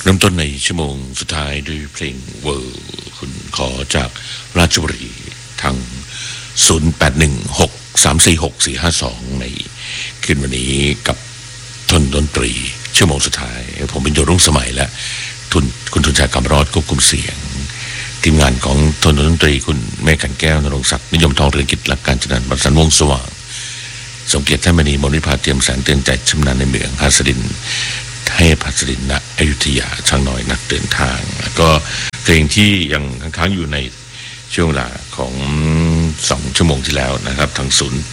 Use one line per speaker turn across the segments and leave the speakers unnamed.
เริ่มต้นในชั่วโมงสุดท้ายด้วยเพลงเวอร์คุณขอจากราชบุรีทาง0816346452ในคืนวันนี้กับทนดนตรีชั่วโมงสุดท้ายผมเป็นโยรุ่งสมัยและคุณทุนชายกำรอดควบคุมเสียงทีมงานของทนดนตรีคุณแม่กันแก้วนรงศักดิ์นิยมทองเรืองกิจหลักการจัดการบัตรสันวงสว่างสมเกียรติท่านมณีมนวิภาเตรียมแสงเตือนใจชำนาญในเมืองฮัสดินให้พัสดินณอยุธยาช่างน้อยนักเดินทางแล้วก็เพลงที่ยังค้างอยู่ในช่วงเวลาของ2ชั่วโมงที่แล้วนะครับทาง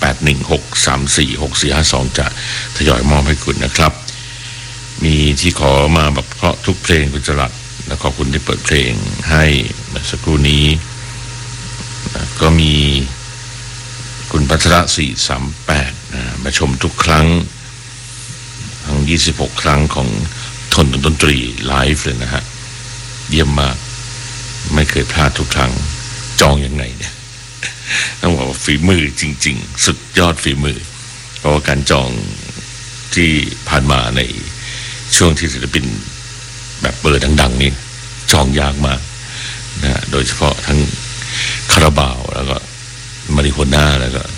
0816346452จะทยอยมอบให้คุณนะครับมีที่ขอมาแบบเพราะทุกเพลงคุณจรัสและขอบคุณที่เปิดเพลงให้เมื่อสักครู่นี้ก็มีคุณพัชระ438มาชมทุกครั้งทั้ง26ครั้งของทนดนตรีไลฟ์เลยนะฮะเยี่ยมมากไม่เคยพลาดทุกครั้งจองยังไงเนี่ยต้องบอกว่าฝีมือจริงๆสุดยอดฝีมือเพราะว่าการจองที่ผ่านมาในช่วงที่ศิลปินแบบเบอร์ดังๆนี่จองยากมากนะโดยเฉพาะทั้งคาราบาวแล้วก็มาริโฮน่าแล้วก็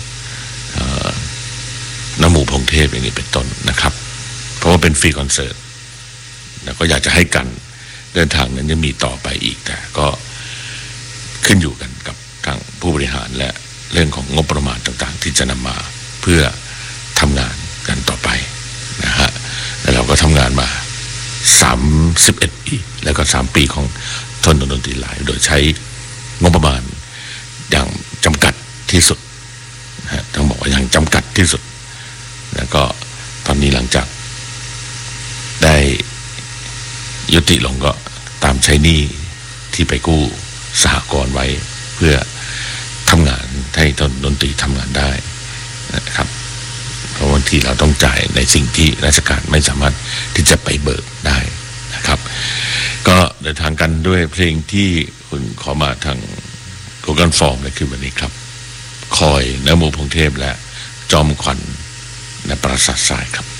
น้ำหมูพงเทพอย่างนี้เป็นต้นนะครับเพราะว่าเป็นฟรีคอนเสิร์ตแล้วก็อยากจะให้กันเดินทางนั้นจะมีต่อไปอีกแต่ก็ขึ้นอยู่กันกับทางผู้บริหารและเรื่องของงบประมาณต่างๆที่จะนำมาเพื่อทำงานกันต่อไปนะฮะแล้วเราก็ทำงานมา31ปีแล้วก็3ปีของทนดนตรีไลฟ์โดยใช้งบประมาณอย่างจำกัดที่สุดนะฮะต้องบอกว่าอย่างจำกัดที่สุดแล้วก็ตอนนี้หลังจากได้ยุติลงก็ตามใช้หนี้ที่ไปกู้สหกรณ์ไว้เพื่อทำงานให้ทนดนตรีทำงานได้นะครับเพราะบางทีเราต้องจ่ายในสิ่งที่ราชการไม่สามารถที่จะไปเบิกได้นะครับก็เดินทางกันด้วยเพลงที่คุณขอมาทางโกลเด้นฟอร์มในคืนวันนี้ครับคอยน้ำหมูพงเทพและจอมขวัญณปราสาททรายครับ